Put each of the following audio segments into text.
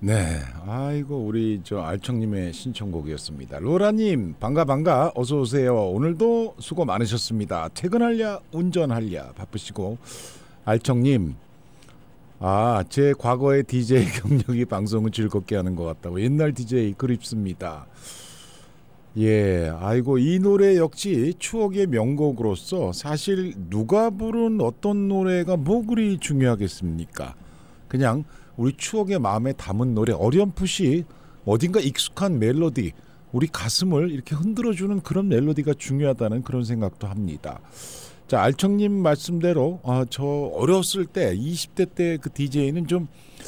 네, 아이고 우리 저 알청님의 신청곡이었습니다. 로라님 반가 어서 오세요. 오늘도 수고 많으셨습니다. 퇴근하랴 운전하랴 바쁘시고 알청님 제 과거의 DJ 경력이 방송을 즐겁게 하는 것 같다고 옛날 DJ 그립습니다. 예, 아이고 이 노래 역시 추억의 명곡으로서 사실 누가 부른 어떤 노래가 뭐 그리 중요하겠습니까? 그냥 우리 추억의 마음에 담은 노래 어렴풋이 어딘가 익숙한 멜로디 우리 가슴을 이렇게 흔들어주는 그런 멜로디가 중요하다는 그런 생각도 합니다. 자, 알청님 말씀대로 저 어렸을 때 20대 때 그 DJ는 좀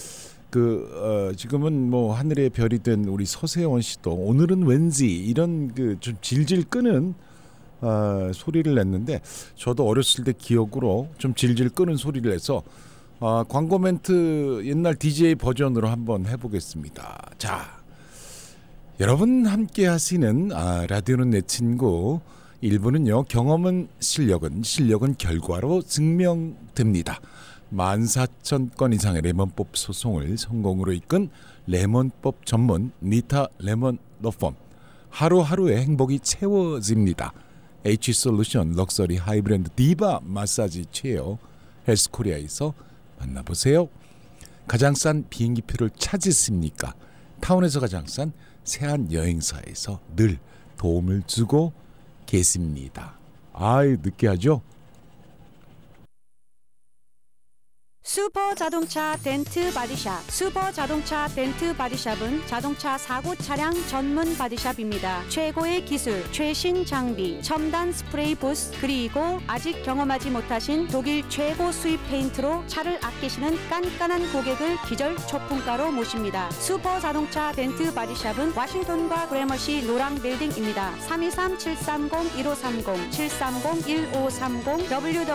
지금은 뭐 하늘의 별이 된 우리 서세원 씨도 오늘은 왠지 이런 그 좀 질질 끄는 소리를 냈는데 저도 어렸을 때 기억으로 좀 질질 끄는 소리를 내서 광고 멘트 옛날 DJ 버전으로 한번 해보겠습니다. 자, 여러분 함께 하시는 라디오는 내 친구 1부는요. 경험은 실력은 결과로 증명됩니다. 14,000건 이상의 레몬법 소송을 성공으로 이끈 레몬법 전문 니타 레몬 로펌. 하루하루의 행복이 채워집니다. H솔루션 럭셔리 하이브랜드 디바 마사지 체어 헬스코리아에서 만나보세요. 가장 싼 비행기표를 찾으십니까? 타운에서 가장 싼 세안여행사에서 늘 도움을 주고 계십니다. 느끼하죠? 슈퍼 자동차 덴트 바디샵. 슈퍼 자동차 덴트 바디샵은 자동차 사고 차량 전문 바디샵입니다. 최고의 기술, 최신 장비, 첨단 스프레이 부스, 그리고 아직 경험하지 못하신 독일 최고 수입 페인트로 차를 아끼시는 깐깐한 고객을 기절 초품가로 모십니다. 슈퍼 자동차 덴트 바디샵은 워싱턴과 그래머시 노랑 빌딩입니다. 323-730-1530, 730-1530,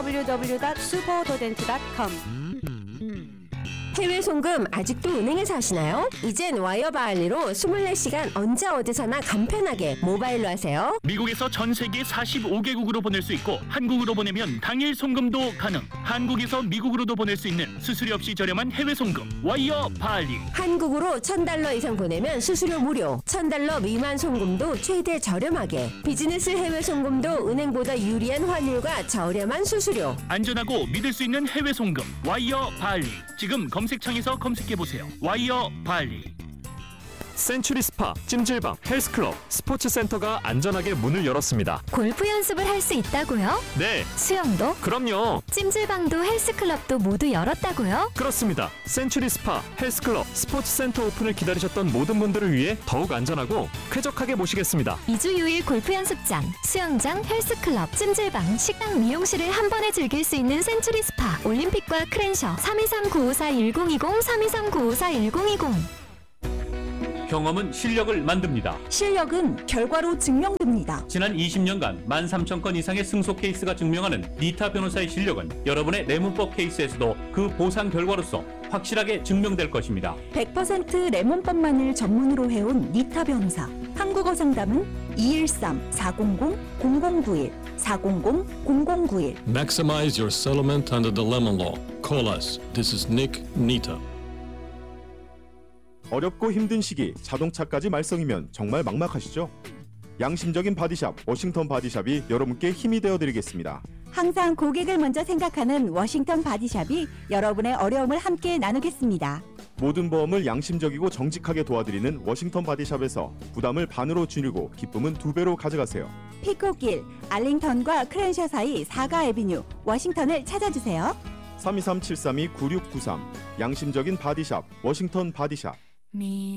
www.superdodent.com. 해외 송금 아직도 은행에서 하시나요? 이젠 와이어 바할리로 24시간 언제 어디서나 간편하게 모바일로 하세요. 미국에서 전 세계 45개국으로 보낼 수 있고 한국으로 보내면 당일 송금도 가능. 한국에서 미국으로도 보낼 수 있는 수수료 없이 저렴한 해외 송금 와이어 바할리. 한국으로 $1,000 이상 보내면 수수료 무료. $1,000 미만 송금도 최대 저렴하게. 비즈니스 해외 송금도 은행보다 유리한 환율과 저렴한 수수료. 안전하고 믿을 수 있는 해외 송금 와이어 바할리. 지금 검색창에서 검색해보세요. 와이어 바할리. 센츄리 스파, 찜질방, 헬스클럽, 스포츠센터가 안전하게 문을 열었습니다. 골프 연습을 할 수 있다고요? 네. 수영도? 그럼요. 찜질방도 헬스클럽도 모두 열었다고요? 그렇습니다. 센츄리 스파, 헬스클럽, 스포츠센터 오픈을 기다리셨던 모든 분들을 위해 더욱 안전하고 쾌적하게 모시겠습니다. 2주 6일 골프 연습장, 수영장, 헬스클럽, 찜질방, 식당, 미용실을 한 번에 즐길 수 있는 센츄리 스파, 올림픽과 크랜셔 323-954-1020, 323-954-1020. 경험은 실력을 만듭니다. 실력은 결과로 증명됩니다. 지난 20년간 13,000건 이상의 승소 케이스가 증명하는 니타 변호사의 실력은 여러분의 레몬법 케이스에서도 그 보상 결과로서 확실하게 증명될 것입니다. 100% 레몬법만을 전문으로 해온 니타 변호사. 한국어 상담은 213-400-0091, 400-0091. Maximize your settlement under the lemon law. Call us. This is Nick Nita. 어렵고 힘든 시기 자동차까지 말썽이면 정말 막막하시죠? 양심적인 바디샵 워싱턴 바디샵이 여러분께 힘이 되어드리겠습니다. 항상 고객을 먼저 생각하는 워싱턴 바디샵이 여러분의 어려움을 함께 나누겠습니다. 모든 보험을 양심적이고 정직하게 도와드리는 워싱턴 바디샵에서 부담을 반으로 줄이고 기쁨은 2배로 가져가세요. 피코길, 알링턴과 크랜셔 사이 4가 애비뉴 워싱턴을 찾아주세요. 323-732-9693 양심적인 바디샵 워싱턴 바디샵.